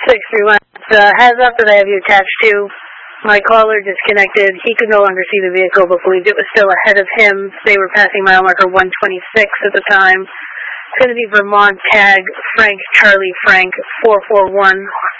631. Heads up that I have you attached to. My caller disconnected. He could no longer see the vehicle, but believed it was still ahead of him. They were passing mile marker 126 at the time. It's going to be Vermont tag Frank Charlie Frank 441.